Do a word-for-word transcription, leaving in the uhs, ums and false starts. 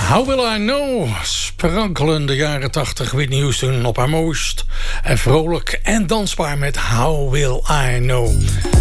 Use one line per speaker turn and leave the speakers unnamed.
How Will I Know? Sprankelende jaren tachtig, Whitney Houston op haar mooist. En vrolijk en dansbaar met How Will I Know?